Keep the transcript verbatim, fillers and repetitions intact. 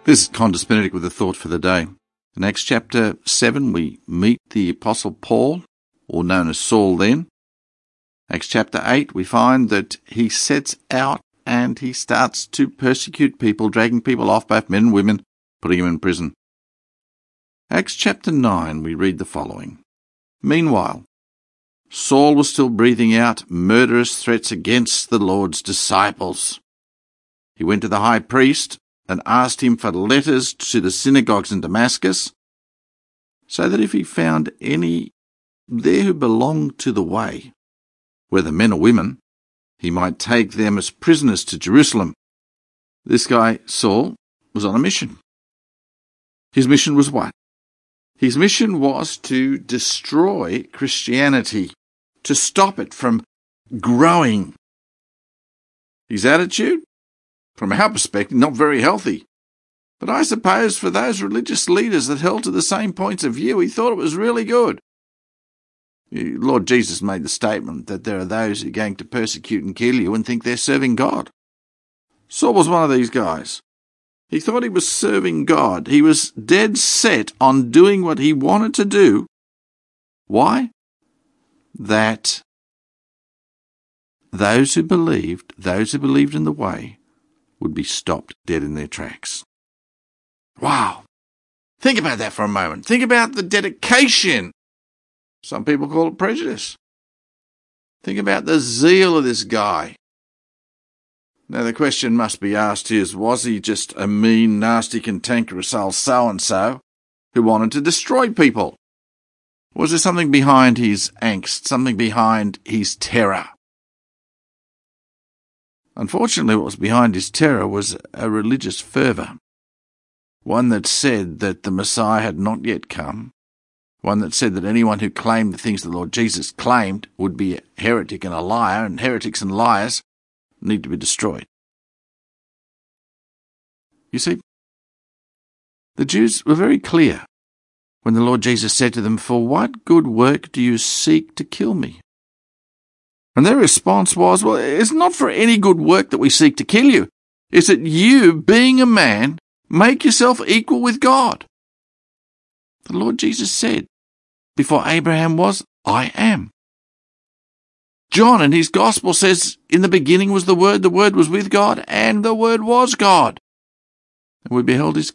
This is Qantas Benedict with a thought for the day. In Acts chapter seven, we meet the Apostle Paul, or known as Saul then. Acts chapter eight, we find that he sets out and he starts to persecute people, dragging people off, both men and women, putting them in prison. Acts chapter nine, we read the following. Meanwhile, Saul was still breathing out murderous threats against the Lord's disciples. He went to the high priest and asked him for letters to the synagogues in Damascus, so that if he found any there who belonged to the way, whether men or women, he might take them as prisoners to Jerusalem. This guy, Saul, was on a mission. His mission was what? His mission was to destroy Christianity, to stop it from growing. His attitude? From our perspective, not very healthy. But I suppose for those religious leaders that held to the same points of view, he thought it was really good. Lord Jesus made the statement that there are those who are going to persecute and kill you and think they're serving God. Saul was one of these guys. He thought he was serving God. He was dead set on doing what he wanted to do. Why? That those who believed, those who believed in the way, would be stopped dead in their tracks. Wow. Think about that for a moment. Think about the dedication. Some people call it prejudice. Think about the zeal of this guy. Now the question must be asked is, was he just a mean, nasty, cantankerous old so-and-so who wanted to destroy people? Was there something behind his angst, something behind his terror? Unfortunately, what was behind his terror was a religious fervour, one that said that the Messiah had not yet come, one that said that anyone who claimed the things the Lord Jesus claimed would be a heretic and a liar, and heretics and liars need to be destroyed. You see, the Jews were very clear when the Lord Jesus said to them, "For what good work do you seek to kill me?" And their response was, well, it's not for any good work that we seek to kill you. It's that you, being a man, make yourself equal with God. The Lord Jesus said, before Abraham was, I am. John in his gospel says, in the beginning was the Word, the Word was with God, and the Word was God. And we beheld his